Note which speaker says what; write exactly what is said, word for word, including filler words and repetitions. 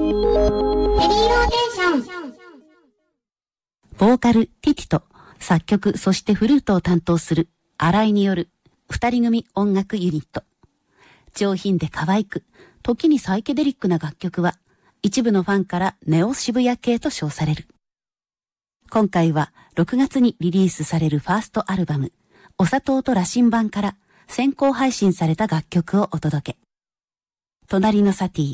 Speaker 1: ボーカルティティと作曲そしてフルートを担当する新井による二人組音楽ユニット。上品で可愛く、時にサイケデリックな楽曲は一部のファンからネオ渋谷系と称される。今回はろくがつにリリースされるファーストアルバムお砂糖と羅針盤から先行配信された楽曲をお届け。隣のサティ